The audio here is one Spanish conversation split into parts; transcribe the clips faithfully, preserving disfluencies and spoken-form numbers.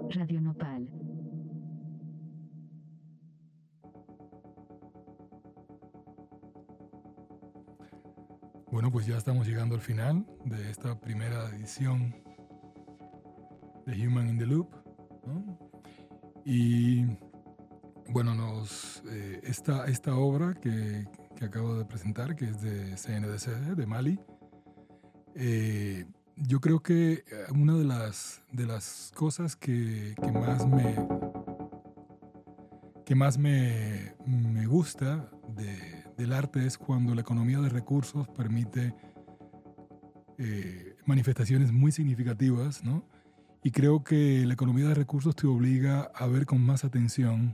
Radio Nopal. Bueno, pues ya estamos llegando al final de esta primera edición de Human in the Loop, ¿no? Y bueno, nos, eh, esta, esta obra que, que acabo de presentar, que es de C N D C, de Mali, eh, yo creo que una de las, de las cosas que, que más me, que más me, me gusta de, del arte es cuando la economía de recursos permite eh, manifestaciones muy significativas, ¿no? Y creo que la economía de recursos te obliga a ver con más atención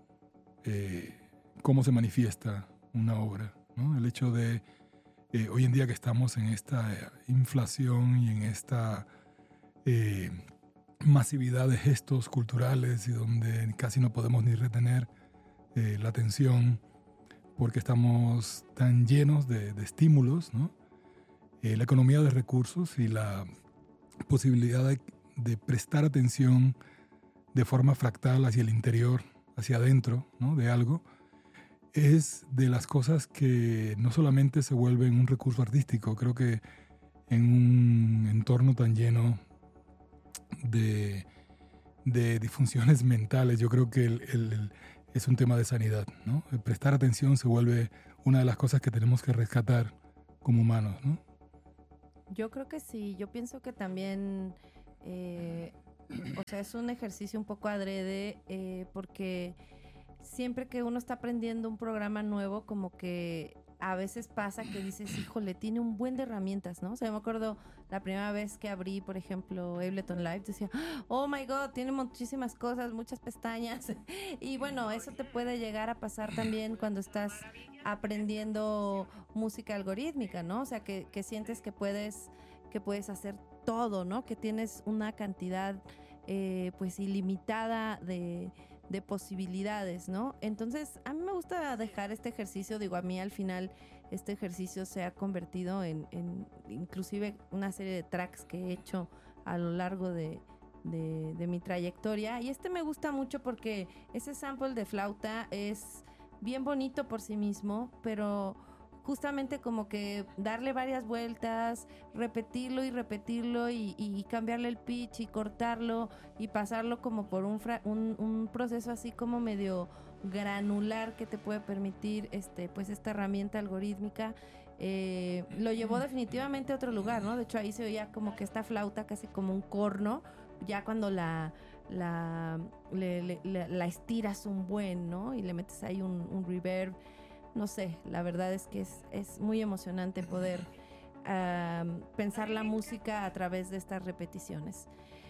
eh, cómo se manifiesta una obra, ¿no? El hecho de Eh, hoy en día que estamos en esta eh, inflación y en esta eh, masividad de gestos culturales y donde casi no podemos ni retener eh, la atención porque estamos tan llenos de, de estímulos, ¿no? Eh, la economía de recursos y la posibilidad de, de prestar atención de forma fractal hacia el interior, hacia adentro, ¿no? De algo, es de las cosas que no solamente se vuelven un recurso artístico, creo que en un entorno tan lleno de, de disfunciones mentales, yo creo que el, el, el, es un tema de sanidad, ¿no? El prestar atención se vuelve una de las cosas que tenemos que rescatar como humanos, ¿no? Yo creo que sí, yo pienso que también, eh, o sea, es un ejercicio un poco adrede, eh, porque siempre que uno está aprendiendo un programa nuevo, como que a veces pasa que dices, híjole, tiene un buen de herramientas, ¿no? O sea, yo me acuerdo la primera vez que abrí, por ejemplo, Ableton Live, decía, oh my God, tiene muchísimas cosas, muchas pestañas. Y bueno, eso te puede llegar a pasar también cuando estás aprendiendo música algorítmica, ¿no? O sea, que, que sientes que puedes, que puedes hacer todo, ¿no? Que tienes una cantidad, eh, pues, ilimitada de... de posibilidades, ¿no? Entonces, a mí me gusta dejar este ejercicio, digo, a mí al final este ejercicio se ha convertido en, en inclusive una serie de tracks que he hecho a lo largo de, de, de mi trayectoria, y este me gusta mucho porque ese sample de flauta es bien bonito por sí mismo, pero justamente como que darle varias vueltas, repetirlo y repetirlo y, y cambiarle el pitch y cortarlo y pasarlo como por un, fra- un, un proceso así como medio granular que te puede permitir este, pues esta herramienta algorítmica, eh, lo llevó definitivamente a otro lugar, ¿no? De hecho ahí se oía como que esta flauta casi como un corno, ya cuando la la, le, le, le, la estiras un buen, ¿no? Y le metes ahí un, un reverb. No sé, la verdad es que es, es muy emocionante poder uh, pensar la música a través de estas repeticiones.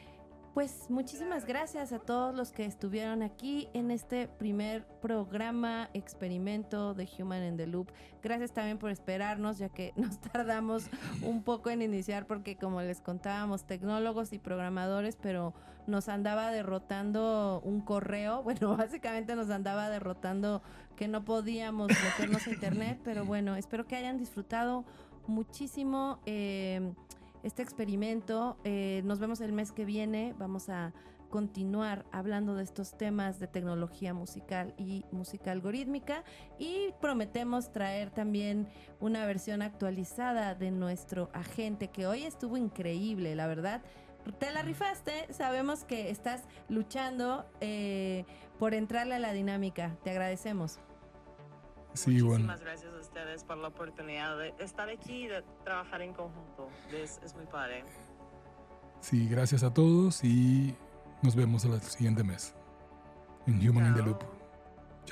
Pues muchísimas gracias a todos los que estuvieron aquí en este primer programa experimento de Human in the Loop. Gracias también por esperarnos, ya que nos tardamos un poco en iniciar porque, como les contábamos, tecnólogos y programadores, pero nos andaba derrotando un correo. Bueno, básicamente nos andaba derrotando que no podíamos meternos a internet, pero bueno, espero que hayan disfrutado muchísimo eh, este experimento. Eh, nos vemos el mes que viene. Vamos a continuar hablando de estos temas de tecnología musical y música algorítmica, y prometemos traer también una versión actualizada de nuestro agente, que hoy estuvo increíble, la verdad. Te la rifaste, sabemos que estás luchando eh, por entrarle a la dinámica. Te agradecemos. Sí, Muchísimas bueno. gracias a ustedes por la oportunidad de estar aquí y de trabajar en conjunto. Es, es muy padre. Sí, gracias a todos y nos vemos el siguiente mes en Human in the Loop.